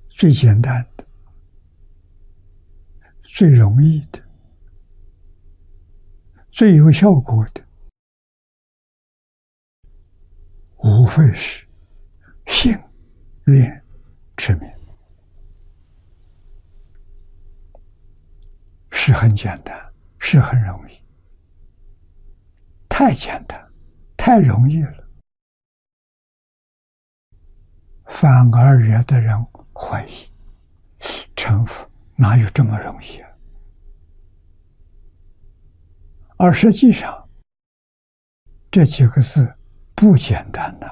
最简单的、最容易的、最有效果的，无非是信、愿、持名，是很简单，是很容易，太简单，太容易了，反而惹得人怀疑，成佛哪有这么容易啊？而实际上，这几个字不简单呐。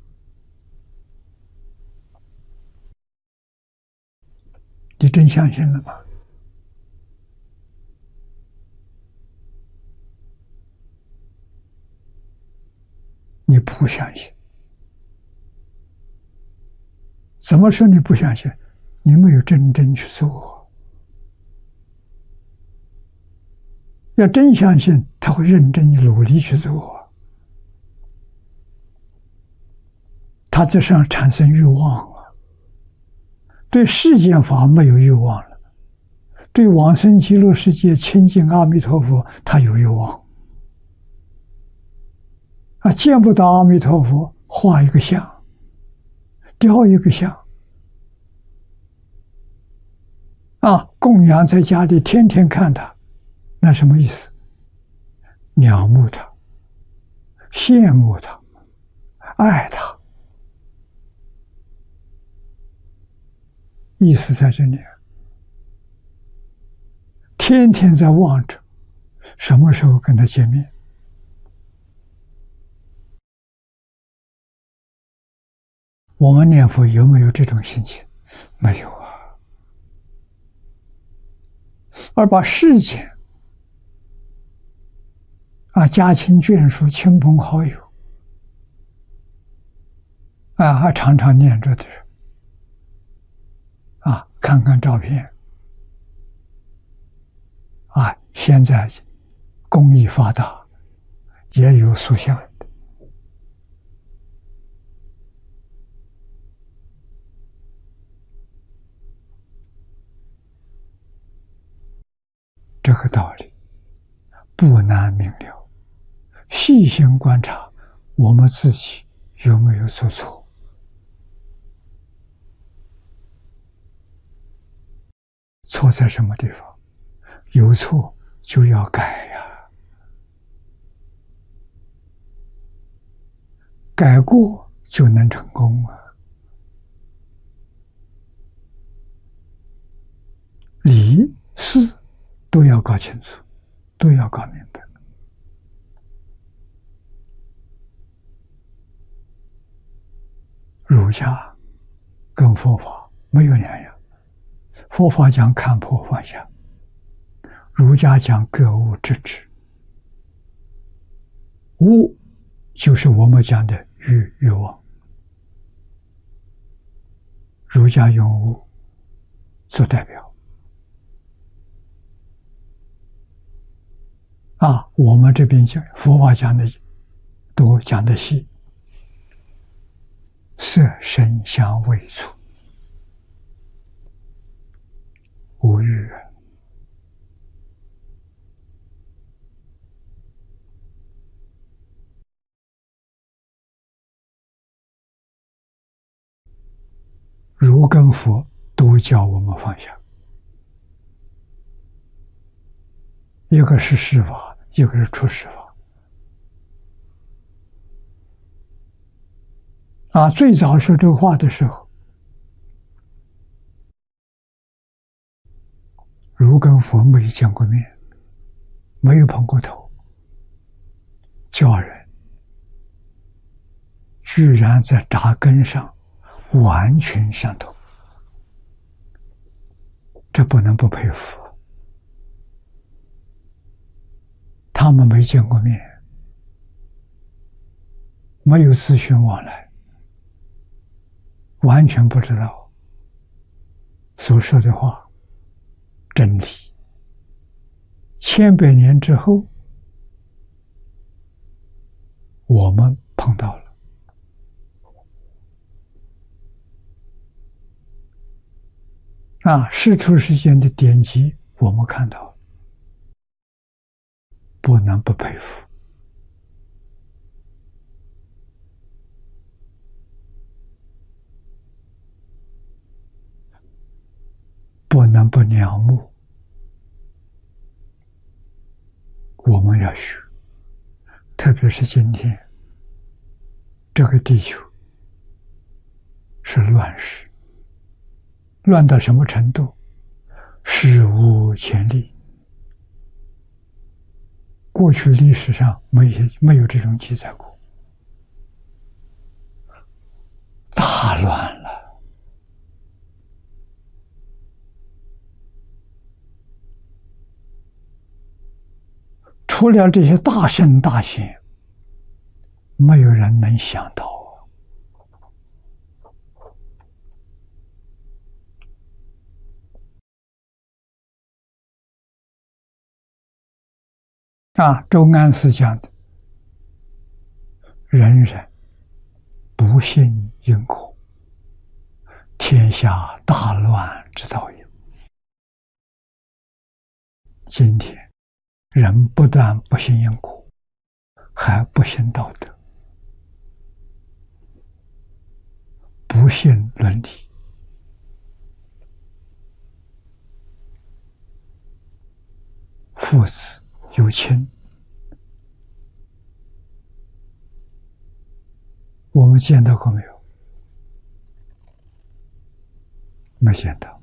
你真相信了吗？你不相信。怎么说你不相信？你没有真正去做。要真相信，他会认真努力去做。他在身上产生欲望啊，对世间法没有欲望了，对往生极乐世界亲近阿弥陀佛，他有欲望。啊，见不到阿弥陀佛，画一个像，雕一个像，啊，供养在家里，天天看他，那什么意思？仰慕他，羡慕他，爱他，意思在这里。天天在望着，什么时候跟他见面？我们念佛有没有这种心情？没有啊。而把世间家亲眷属、亲朋好友还常常念着的人看看照片现在工艺发达，也有塑像的。这个道理不难明了，细心观察我们自己有没有做错。错在什么地方？有错就要改呀，改过就能成功啊。理事都要搞清楚，都要搞明白。儒家跟佛法没有两样，佛法讲看破放下，儒家讲格物致知。物就是我们讲的欲望，儒家用物做代表我们这边讲佛法讲的多，讲的细，色声香味触无欲儒跟佛都教我们放下，一个是事法，一个是出世法。最早说这个话的时候，儒跟佛没有见过面，没有碰过头，教人居然在扎根上完全相同，这不能不佩服。他们没见过面，没有咨询往来，完全不知道所说的话真理。千百年之后，我们碰到了， 世出世间的典籍，我们看到，不能不佩服。不能不仰慕，我们要学。特别是今天，这个地球是乱世，乱到什么程度？史无前例，过去历史上没有这种记载过，大乱了。除了这些大圣大贤，没有人能想到周安世讲的，人人不信因果，天下大乱之道也。今天人不但不信因果，还不信道德，不信伦理，父子有亲，我们见到过没有？没见到。